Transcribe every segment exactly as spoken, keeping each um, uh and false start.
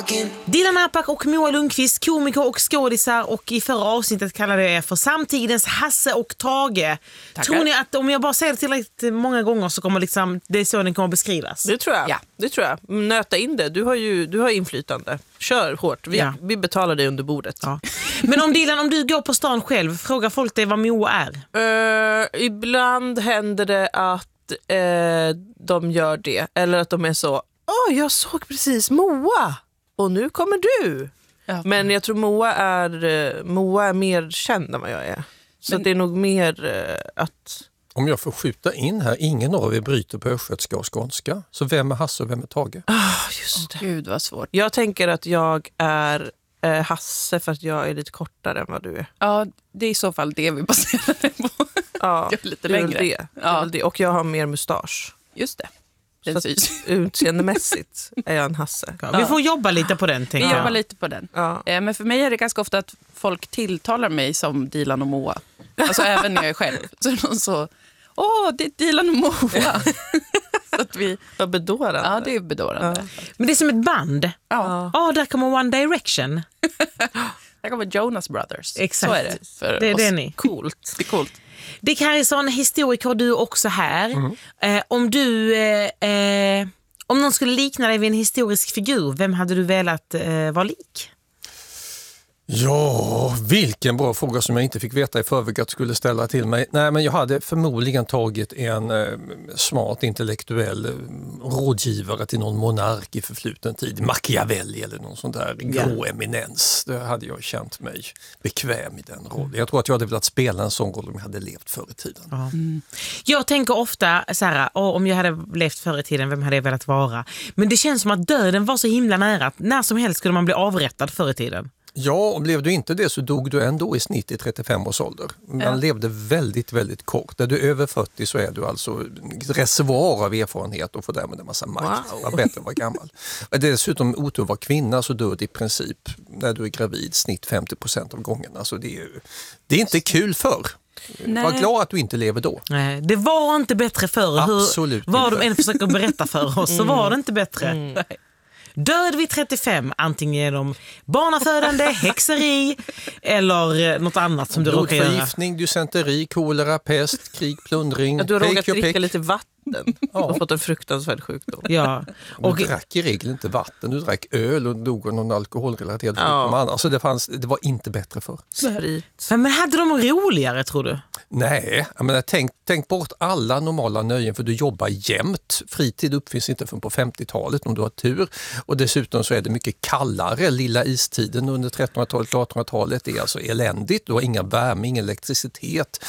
Dilan Apak och Moa Lundqvist, komiker och skådisar, och i förra avsnittet kallade jag er för samtidens Hasse och Tage. Tackar. Tror ni att om jag bara säger det tillräckligt många gånger så kommer liksom, det är så den kommer beskrivas? Det tror jag. Ja. Det tror jag. Nöta in det. Du har ju du har inflytande. Kör hårt. Vi, ja. vi betalar dig under bordet. Ja. Men om Dilan, om du går på stan själv, frågar folk dig vad Moa är? Uh, ibland händer det att uh, de gör det. Eller att de är så, åh, oh, jag såg precis Moa. Och nu kommer du. Ja. Men jag tror Moa är, Moa är mer känd än vad jag är. Så Men, det är nog mer uh, att... Om jag får skjuta in här, ingen av er bryter på östgötska och skånska. Så vem är Hasse och vem är Tage? Oh, just det. Oh, Gud vad svårt. Jag tänker att jag är uh, Hasse för att jag är lite kortare än vad du är. Ja, det är i så fall det vi baserar det på. Ja, jag är lite det är längre. Det. Ja. Det är det. Och jag har mer mustasch. Just det. Så utseendemässigt är jag en Hasse. Ja, vi får jobba lite på den, tänker Vi jag. jobbar lite på den. Ja. Eh, men för mig är det ganska ofta att folk tilltalar mig som Dilan och Moa. Alltså även när jag är själv. Så är de så, åh, det är Dilan och Moa. Så att vi... Vad bedårande. Ja, det är bedårande. Ja. Men det är som ett band. Ja, oh, där kommer One Direction. där kommer Jonas Brothers. Exakt. Så är det för det, oss. det är ni. Coolt. Det är coolt. Dick Harrison, historiker, du också här. Mm. Eh, om du... Eh, eh, om någon skulle likna dig vid en historisk figur, vem hade du velat eh, vara lik? Ja, vilken bra fråga som jag inte fick veta i förväg att skulle ställa till mig. Nej, men jag hade förmodligen tagit en eh, smart intellektuell eh, rådgivare till någon monark i förfluten tid. Machiavelli eller någon sån där ja. grå eminens. Det hade jag känt mig bekväm i den rollen. Jag tror att jag hade velat spela en sån roll om jag hade levt förr i tiden. Ja. Mm. Jag tänker ofta så här, oh, om jag hade levt förr i tiden, vem hade jag velat vara? Men det känns som att döden var så himla nära. När som helst skulle man bli avrättad förr i tiden. Ja, och blev du inte det så dog du ändå i snitt i trettiofem års ålder. Man ja. levde väldigt, väldigt kort. När du är över fyrtio så är du alltså reservoar av erfarenhet och får därmed en massa makt. Wow. Var bättre att vara gammal. Dessutom otur var kvinna så dör i princip när du är gravid snitt femtio procent av gångerna. Så det är, det är inte kul förr. Nej. Var glad att du inte lever då. Nej, det var inte bättre förr. Absolut Hur, vad inte. de än försöker berätta för oss så mm. var det inte bättre. Mm. Nej. Död vid trettiofem, antingen genom barnafödande, häxeri eller något annat som du råkar göra. Blodförgiftning, dysenteri, kolera, pest, krig, plundring. Ja, du har råkat dricka lite vatten och ja. fått en fruktansvärd sjukdom. Ja. Och du drack i regel inte vatten, du drack öl och dog av någon alkoholrelaterad ja. sjukdom. Alltså det, fanns, det var inte bättre för. Sprit. Men hade de roligare, tror du? Nej, jag menar, tänk, tänk bort alla normala nöjen för du jobbar jämt. Fritid uppfinns inte förrän på femtiotalet om du har tur. Och dessutom så är det mycket kallare. Lilla istiden under trettonhundratalet och artonhundratalet är alltså eländigt. Du har inga värme, ingen elektricitet,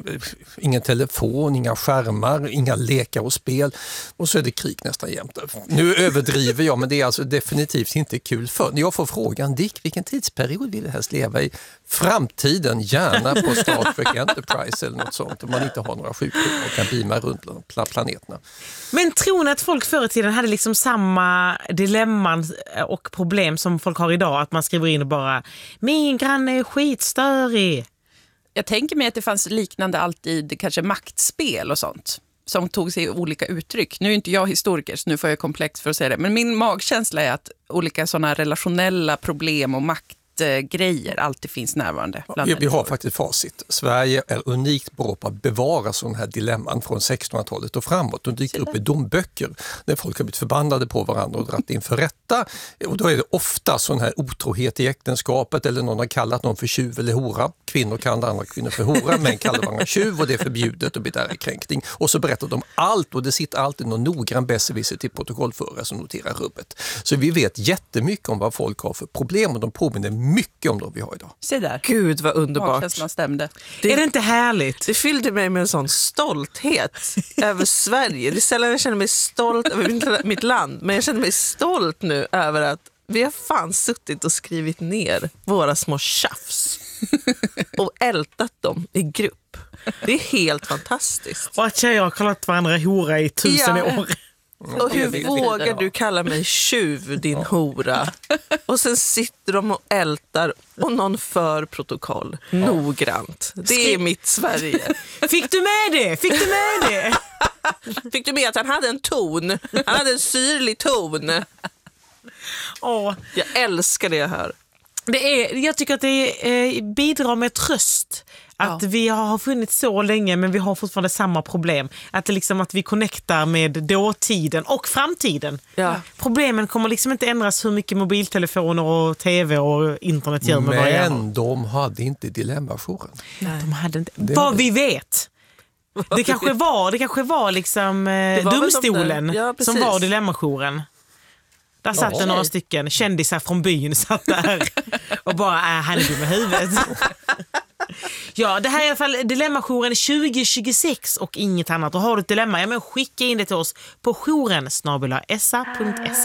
ingen telefon, inga skärmar, inga lekar och spel. Och så är det krig nästan jämt. Nu överdriver jag, men det är alltså definitivt inte kul för. När jag får frågan, Dick, vilken tidsperiod vill du helst leva i? Framtiden, gärna på Star Trek Enterprise eller något sånt. Om man inte har några sjukdomar och kan beama runt bland planeterna. Men tror ni att folk förr i tiden hade liksom samma dilemman och problem som folk har idag? Att man skriver in och bara, min granne är skitstörig. Jag tänker mig att det fanns liknande alltid kanske maktspel och sånt som tog sig olika uttryck. Nu är inte jag historiker så nu får jag komplex för att säga det. Men min magkänsla är att olika sådana relationella problem och makt grejer alltid finns närvarande. Ja, vi, vi har faktiskt facit. Sverige är unikt bra på att bevara sådana här dilemman från sextonhundratalet och framåt. De dyker upp i domböcker när folk har blivit förbannade på varandra och dratt inför rätta. Och då är det ofta sån här otrohet i äktenskapet eller någon har kallat någon för tjuv eller hora. Kvinnor kallar andra kvinnor för hora, män kallar varandra tjuv och det är förbjudet och blir där kränkning. Och så berättar de allt och det sitter alltid någon noggrann besserwisser till protokollförare som noterar rubbet. Så vi vet jättemycket om vad folk har för problem och de påminner mycket om det vi har idag. Se där. Gud vad underbart. Stämde. Det, är det inte härligt? Det fyllde mig med en sån stolthet över Sverige. Det är sällan jag känner mig stolt över mitt land. Men jag känner mig stolt nu över att vi har fan suttit och skrivit ner våra små tjafs. Och ältat dem i grupp. Det är helt fantastiskt. Och att tjejer har kallat varandra hora i tusen ja. år. Och hur vågar du kalla mig tjuv, din hora? Och sen sitter de och ältar och någon för protokoll. Noggrant. Det är mitt Sverige. Fick du med det? Fick du med det? Fick du med att han hade en ton? Han hade en syrlig ton. Åh. Jag älskar det jag hör. Det är, jag tycker att det är, eh, bidrar med tröst att Ja. vi har funnits så länge men vi har fortfarande samma problem. Att, det liksom, att vi connectar med dåtiden och framtiden. Ja. Problemen kommer liksom inte ändras hur mycket mobiltelefoner och tv och internet gör med varandra. Men de hade inte dilemmajouren. De hade inte, Det vad hade- vi vet. Det kanske var, det kanske var liksom eh, var väl domstolen de där. Ja, som precis. var dilemmajouren. Där satt det några stycken kändisar från byn satt där och bara, äh, han är dum i huvudet. Ja, det här är i alla fall Dilemmajouren tjugo tjugosex och inget annat. Och har du ett dilemma, ja men skicka in det till oss på jouren snabel-a essa punkt se.